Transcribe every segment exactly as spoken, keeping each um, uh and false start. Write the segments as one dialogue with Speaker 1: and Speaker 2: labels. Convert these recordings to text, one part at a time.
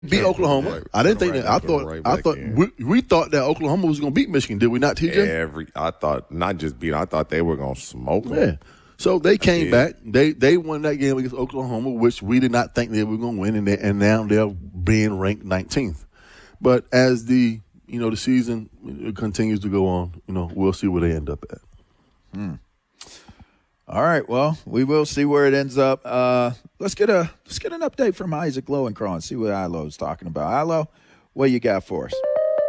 Speaker 1: beat Oklahoma. Right, I didn't think right, that. I thought. Right I thought we, we thought that Oklahoma was going to beat Michigan. Did we not, T J?
Speaker 2: Every I thought not just beat. I thought they were going to smoke them.
Speaker 1: Yeah. So they came back. They they won that game against Oklahoma, which we did not think they were going to win, and they, and now they're being ranked nineteenth. But as the you know the season continues to go on, you know we'll see where they end up at.
Speaker 3: Hmm. All right, well, we will see where it ends up. Uh, let's get a let's get an update from Isaac Lowenkron. See what Ilo's talking about. Ilo, what you got for us?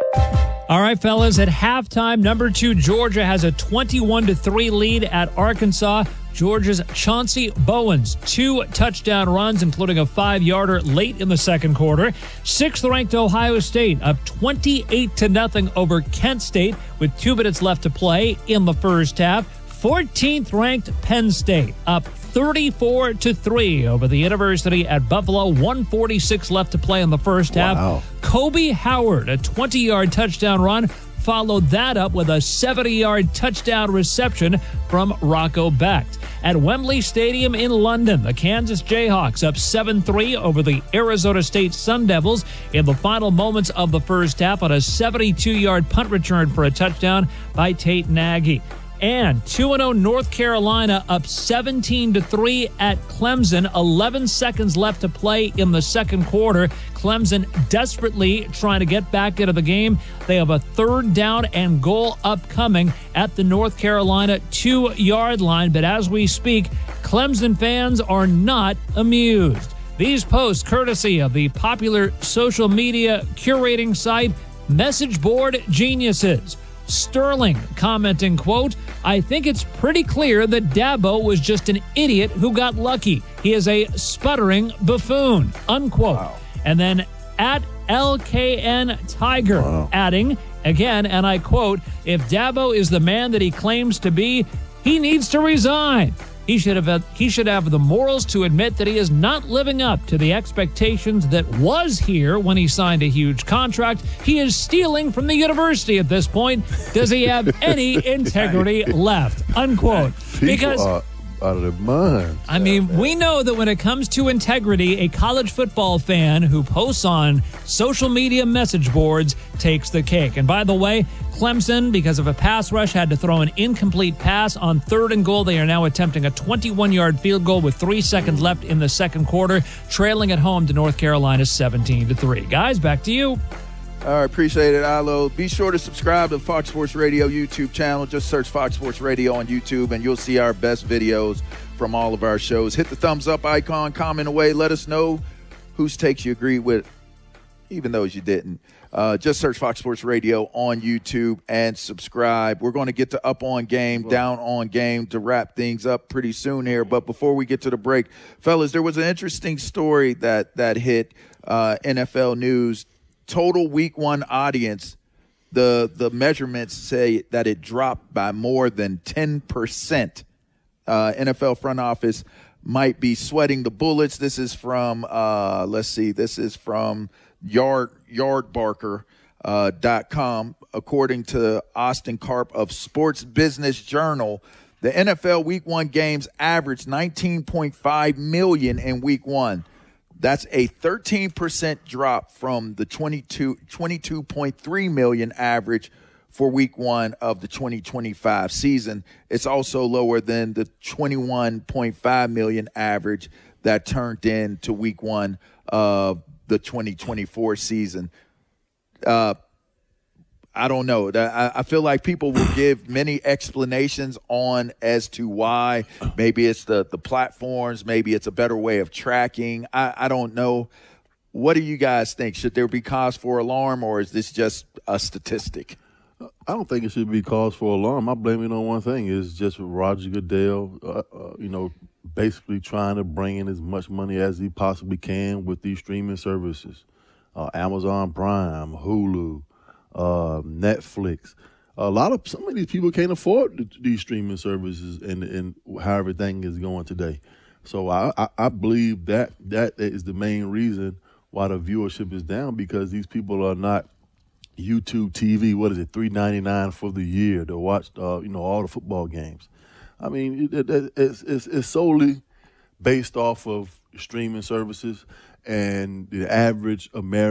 Speaker 4: All right, fellas. At halftime, number two Georgia has a twenty-one to three lead at Arkansas. Georgia's Chauncey Bowens, two touchdown runs, including a five-yarder late in the second quarter. Sixth-ranked Ohio State up twenty-eight to nothing over Kent State with two minutes left to play in the first half. fourteenth-ranked Penn State up thirty-four to three over the University at Buffalo. one forty-six left to play in the first half.
Speaker 1: Wow.
Speaker 4: Kobe Howard, a twenty-yard touchdown run, followed that up with a seventy-yard touchdown reception from Rocco Becht. At Wembley Stadium in London, the Kansas Jayhawks up seven three over the Arizona State Sun Devils in the final moments of the first half on a seventy-two-yard punt return for a touchdown by Tate Nagy. And two and oh North Carolina up seventeen to three at Clemson. eleven seconds left to play in the second quarter. Clemson desperately trying to get back into the game. They have a third down and goal upcoming at the North Carolina two-yard line. But as we speak, Clemson fans are not amused. These posts courtesy of the popular social media curating site Message Board Geniuses. Sterling commenting, quote, I think it's pretty clear that Dabo was just an idiot who got lucky. He is a sputtering buffoon, unquote. Wow. And then at L K N Tiger, wow. adding, again, and I quote, if Dabo is the man that he claims to be, he needs to resign. He should have he should have the morals to admit that he is not living up to the expectations that was here when he signed a huge contract. He is stealing from the university at this point. Does he have any integrity left? Unquote. Because
Speaker 1: People are out of their minds.
Speaker 4: I mean, we know that when it comes to integrity, a college football fan who posts on social media message boards takes the cake. And by the way, Clemson, because of a pass rush, had to throw an incomplete pass on third and goal. They are now attempting a twenty-one-yard field goal with three seconds left in the second quarter, trailing at home to North Carolina seventeen to three. Guys, back to you.
Speaker 3: All right, appreciate it, Ilo. Be sure to subscribe to the Fox Sports Radio YouTube channel. Just search Fox Sports Radio on YouTube, and you'll see our best videos from all of our shows. Hit the thumbs up icon, comment away. Let us know whose takes you agree with, even those you didn't. Uh, just search Fox Sports Radio on YouTube and subscribe. We're going to get to Up On Game, Down On Game to wrap things up pretty soon here. But before we get to the break, fellas, there was an interesting story that, that hit uh, N F L News. Total week one audience, the the measurements say that it dropped by more than ten percent. Uh, N F L front office might be sweating the bullets. This is from, uh, let's see, this is from Yard Yardbarker uh, dot com. According to Austin Karp of Sports Business Journal, the N F L week one games averaged nineteen point five million in week one. That's a thirteen percent drop from the twenty-two point three million average for week one of the twenty twenty-five season. It's also lower than the twenty-one point five million average that turned in to week one of the twenty twenty-four season. Uh, I don't know. I feel like people will give many explanations on as to why. Maybe it's the, the platforms. Maybe it's a better way of tracking. I, I don't know. What do you guys think? Should there be cause for alarm, or is this just a statistic?
Speaker 1: I don't think it should be cause for alarm. I blame it on one thing. It's just Roger Goodell, uh, uh, you know, basically trying to bring in as much money as he possibly can with these streaming services. Uh, Amazon Prime, Hulu, Uh, Netflix. A lot of some of these people can't afford th- these streaming services and and how everything is going today. So I, I, I believe that that is the main reason why the viewership is down, because these people are not YouTube T V. What is it, three ninety-nine for the year to watch uh, you know all the football games. I mean, it, it, it's, it's it's solely based off of streaming services. and the average American